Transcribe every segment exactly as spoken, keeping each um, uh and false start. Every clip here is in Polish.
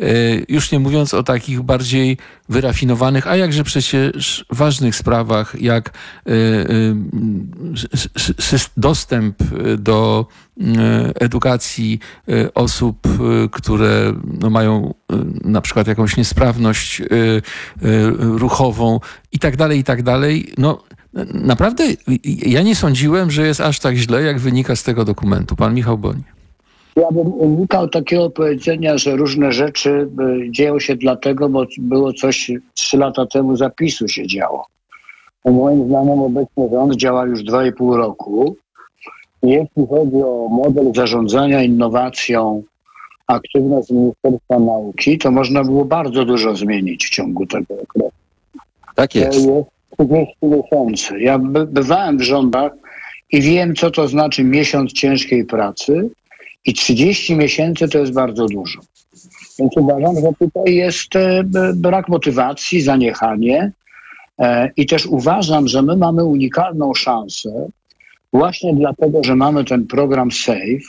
Już nie mówiąc o takich bardziej wyrafinowanych, a jakże przecież ważnych sprawach, jak dostęp do edukacji osób, które no, mają na przykład jakąś niesprawność ruchową i tak dalej, i tak dalej. No, naprawdę ja nie sądziłem, że jest aż tak źle, jak wynika z tego dokumentu. Pan Michał Boń. Ja bym unikał takiego powiedzenia, że różne rzeczy dzieją się dlatego, bo było coś trzy lata temu zapisu się działo. Moim zdaniem obecny rząd działa już dwa i pół roku. Jeśli chodzi o model zarządzania innowacją, aktywność Ministerstwa Nauki, to można było bardzo dużo zmienić w ciągu tego okresu. Tak jest. To jest trzydzieści miesięcy. Ja by, bywałem w rządach i wiem, co to znaczy miesiąc ciężkiej pracy i trzydzieści miesięcy to jest bardzo dużo. Więc uważam, że tutaj jest e, brak motywacji, zaniechanie e, i też uważam, że my mamy unikalną szansę właśnie dlatego, że mamy ten program SAFE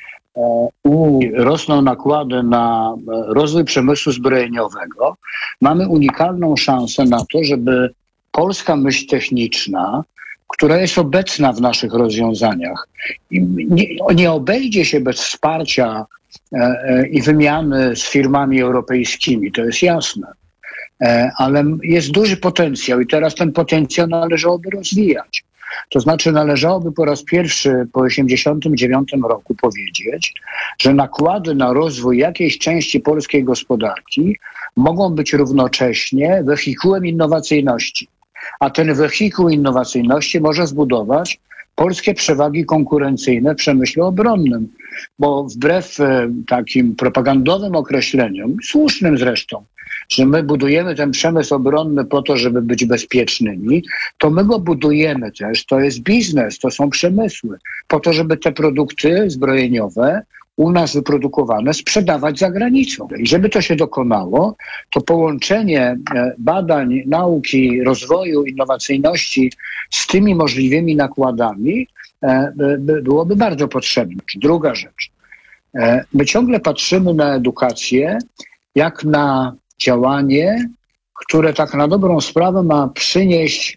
e, i rosną nakłady na rozwój przemysłu zbrojeniowego. Mamy unikalną szansę na to, żeby polska myśl techniczna, która jest obecna w naszych rozwiązaniach, nie, nie obejdzie się bez wsparcia e, e, i wymiany z firmami europejskimi, to jest jasne. E, ale jest duży potencjał i teraz ten potencjał należałoby rozwijać. To znaczy należałoby po raz pierwszy po osiemdziesiątym dziewiątym roku powiedzieć, że nakłady na rozwój jakiejś części polskiej gospodarki mogą być równocześnie wehikułem innowacyjności. A ten wehikuł innowacyjności może zbudować polskie przewagi konkurencyjne w przemyśle obronnym. Bo wbrew e, takim propagandowym określeniom, słusznym zresztą, że my budujemy ten przemysł obronny po to, żeby być bezpiecznymi, to my go budujemy też, to jest biznes, to są przemysły, po to, żeby te produkty zbrojeniowe u nas wyprodukowane sprzedawać za granicą. I żeby to się dokonało, to połączenie badań, nauki, rozwoju, innowacyjności z tymi możliwymi nakładami byłoby bardzo potrzebne. Druga rzecz. My ciągle patrzymy na edukację jak na działanie, które tak na dobrą sprawę ma przynieść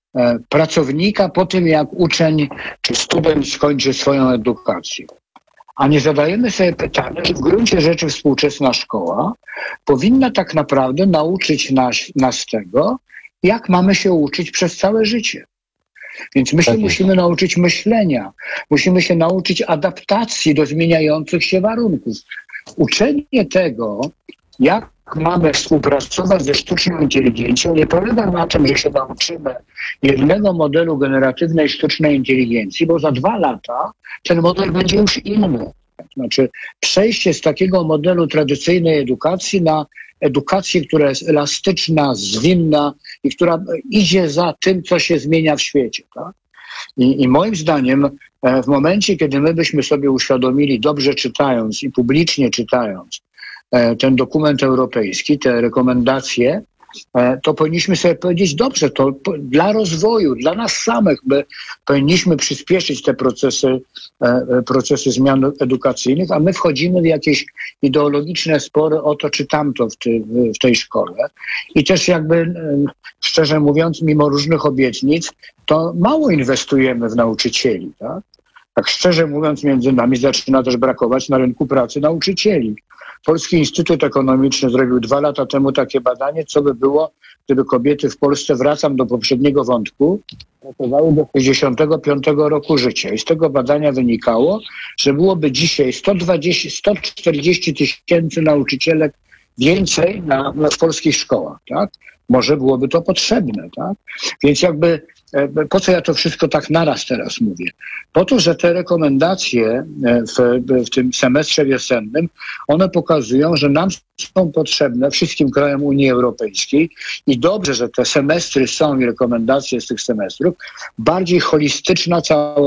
pracownika po tym, jak uczeń czy student skończy swoją edukację. A nie zadajemy sobie pytania, że w gruncie rzeczy współczesna szkoła powinna tak naprawdę nauczyć nas, nas tego, jak mamy się uczyć przez całe życie. Więc my się tak musimy jest. nauczyć myślenia, musimy się nauczyć adaptacji do zmieniających się warunków. Uczenie tego, jak mamy współpracować ze sztuczną inteligencją, nie polega na tym, że się nauczymy jednego modelu generatywnej sztucznej inteligencji, bo za dwa lata ten model będzie już inny. Znaczy przejście z takiego modelu tradycyjnej edukacji na edukację, która jest elastyczna, zwinna i która idzie za tym, co się zmienia w świecie. Tak? I, I moim zdaniem w momencie, kiedy my byśmy sobie uświadomili, dobrze czytając i publicznie czytając ten dokument europejski, te rekomendacje, to powinniśmy sobie powiedzieć, dobrze, to dla rozwoju, dla nas samych, my powinniśmy przyspieszyć te procesy, procesy zmian edukacyjnych, a my wchodzimy w jakieś ideologiczne spory o to czy tamto w, ty, w tej szkole. I też jakby, szczerze mówiąc, mimo różnych obietnic, to mało inwestujemy w nauczycieli. Tak, tak szczerze mówiąc, między nami zaczyna też brakować na rynku pracy nauczycieli. Polski Instytut Ekonomiczny zrobił dwa lata temu takie badanie, co by było, gdyby kobiety w Polsce, wracam do poprzedniego wątku, pracowały do sześćdziesiątego piątego roku życia. I z tego badania wynikało, że byłoby dzisiaj sto dwadzieścia, sto czterdzieści tysięcy nauczycielek więcej na, na, w polskich szkołach. Tak? Może byłoby to potrzebne. Tak? Więc jakby po co ja to wszystko tak naraz teraz mówię? Po to, że te rekomendacje w, w tym semestrze wiosennym, one pokazują, że nam są potrzebne, wszystkim krajom Unii Europejskiej i dobrze, że te semestry są i rekomendacje z tych semestrów, bardziej holistyczna,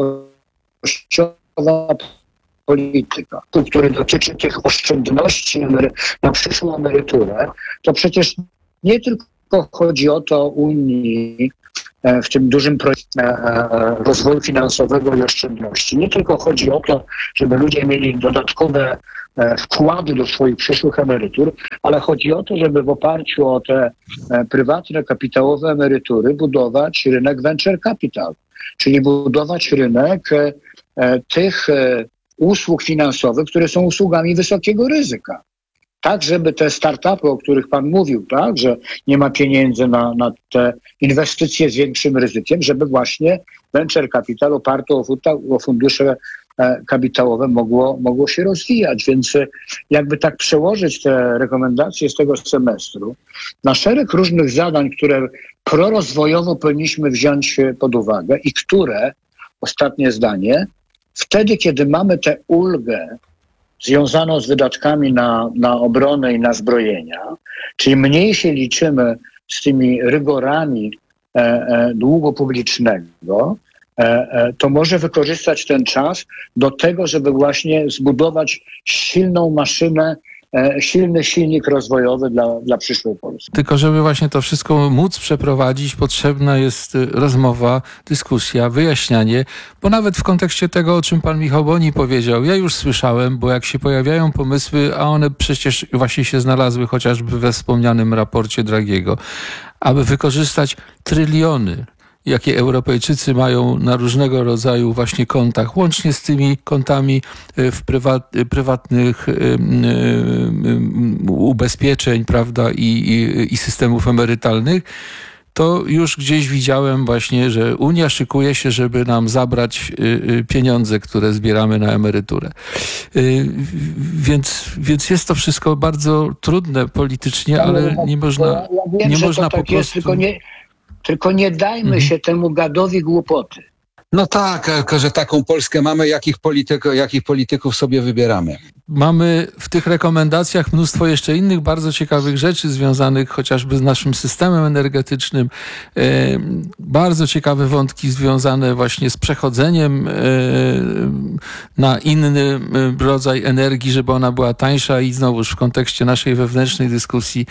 całościowa polityka, który dotyczy tych oszczędności na przyszłą emeryturę, to przecież nie tylko chodzi o to Unii, w tym dużym projekcie rozwoju finansowego i oszczędności. Nie tylko chodzi o to, żeby ludzie mieli dodatkowe e, wkłady do swoich przyszłych emerytur, ale chodzi o to, żeby w oparciu o te e, prywatne, kapitałowe emerytury budować rynek venture capital, czyli budować rynek e, e, tych e, usług finansowych, które są usługami wysokiego ryzyka. Tak, żeby te startupy, o których pan mówił, tak, że nie ma pieniędzy na, na te inwestycje z większym ryzykiem, żeby właśnie venture capital oparty o, o fundusze e, kapitałowe mogło, mogło się rozwijać. Więc e, jakby tak przełożyć te rekomendacje z tego semestru na szereg różnych zadań, które prorozwojowo powinniśmy wziąć pod uwagę i które, ostatnie zdanie, wtedy, kiedy mamy tę ulgę związaną z wydatkami na, na obronę i na zbrojenia, czyli mniej się liczymy z tymi rygorami e, e, długu publicznego, e, e, to może wykorzystać ten czas do tego, żeby właśnie zbudować silną maszynę, e, silny silnik rozwojowy dla, dla przyszłej Polski. Tylko żeby właśnie to wszystko móc przeprowadzić, potrzebna jest rozmowa, dyskusja, wyjaśnianie, bo nawet w kontekście tego, o czym pan Michał Boni powiedział, ja już słyszałem, bo jak się pojawiają pomysły, a one przecież właśnie się znalazły chociażby we wspomnianym raporcie Draghiego, aby wykorzystać tryliony, jakie Europejczycy mają na różnego rodzaju właśnie kontach, łącznie z tymi kontami w prywat, prywatnych ubezpieczeń, prawda, i, i, i systemów emerytalnych, to już gdzieś widziałem właśnie, że Unia szykuje się, żeby nam zabrać pieniądze, które zbieramy na emeryturę. Więc, więc jest to wszystko bardzo trudne politycznie, ale nie można, ja wiem, nie że można to tak po jest, prostu... tylko nie, tylko nie dajmy mhm. się temu gadowi głupoty. No tak, tylko że taką Polskę mamy, jakich, polityk, jakich polityków sobie wybieramy. Mamy w tych rekomendacjach mnóstwo jeszcze innych bardzo ciekawych rzeczy związanych chociażby z naszym systemem energetycznym. E, bardzo ciekawe wątki związane właśnie z przechodzeniem e, na inny rodzaj energii, żeby ona była tańsza i znowuż w kontekście naszej wewnętrznej dyskusji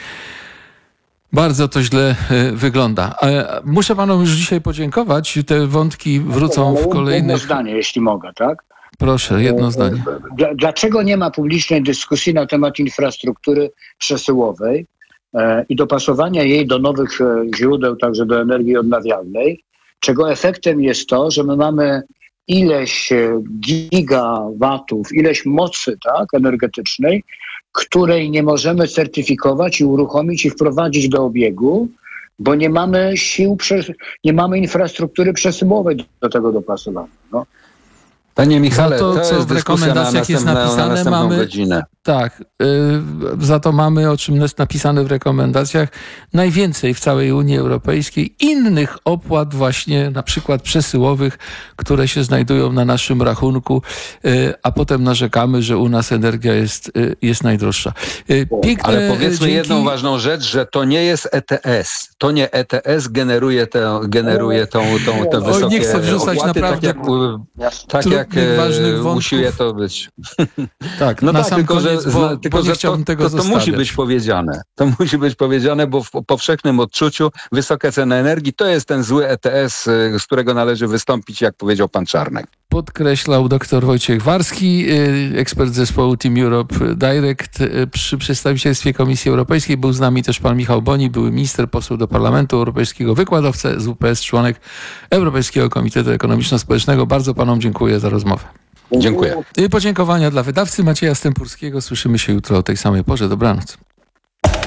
bardzo to źle wygląda. Muszę panom już dzisiaj podziękować. Te wątki wrócą w kolejnych... Jedno zdanie, jeśli mogę, tak? Proszę, jedno zdanie. Dlaczego nie ma publicznej dyskusji na temat infrastruktury przesyłowej e, i dopasowania jej do nowych e, źródeł, także do energii odnawialnej, czego efektem jest to, że my mamy ileś gigawatów, ileś mocy, tak, energetycznej, której nie możemy certyfikować i uruchomić i wprowadzić do obiegu, bo nie mamy sił, nie mamy infrastruktury przesyłowej do tego dopasowania. No. Panie Michale, to, to co jest w rekomendacjach jest napisane, na mamy godzinę. Tak, yy, za to mamy, o czym jest napisane w rekomendacjach, najwięcej w całej Unii Europejskiej innych opłat właśnie na przykład przesyłowych, które się znajdują na naszym rachunku, yy, a potem narzekamy, że u nas energia jest, yy, jest najdroższa. Yy, piękne, Ale powiedzmy dzięki... jedną ważną rzecz, że to nie jest E T S. To nie E T S generuje, te, generuje tą, tą, te wysokie Oj, nie chcę wrzucać opłaty, naprawdę tak jak, tak jak usiłuje to być. Tak, no na tak, sam tylko, koniec, że, bo, tylko, bo nie że chciałbym to, tego to, to musi być powiedziane. To musi być powiedziane, bo w powszechnym odczuciu wysoka cena energii to jest ten zły E T S, z którego należy wystąpić, jak powiedział pan Czarnek. Podkreślał dr Wojciech Warski, ekspert zespołu Team Europe Direct przy przedstawicielstwie Komisji Europejskiej. Był z nami też pan Michał Boni, były minister, poseł do Parlamentu Europejskiego, wykładowca z W P S, członek Europejskiego Komitetu Ekonomiczno-Społecznego. Bardzo panom dziękuję za rozmowę. Dziękuję. Podziękowania dla wydawcy Macieja Stępurskiego. Słyszymy się jutro o tej samej porze. Dobranoc.